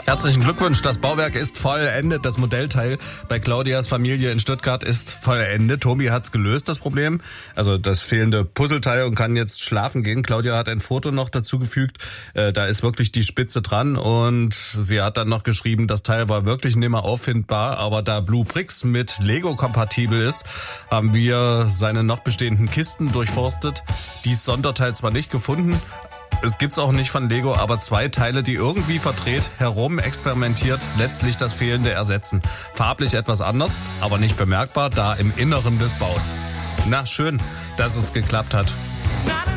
Herzlichen Glückwunsch, das Bauwerk ist vollendet. Das Modellteil bei Claudias Familie in Stuttgart ist vollendet. Tobi hat's gelöst, das Problem. Also das fehlende Puzzleteil, und kann jetzt schlafen gehen. Claudia hat ein Foto noch dazu gefügt. Da ist wirklich die Spitze dran, und sie hat dann noch geschrieben, das Teil war wirklich nimmer auffindbar. Aber da Bluebricks mit Lego kompatibel ist, haben wir seine noch bestehenden Kisten durchforstet. Dies Sonderteil zwar nicht gefunden, es gibt's auch nicht von Lego, aber 2 Teile, die irgendwie verdreht, herum experimentiert, letztlich das Fehlende ersetzen. Farblich etwas anders, aber nicht bemerkbar, da im Inneren des Baus. Na, schön, dass es geklappt hat.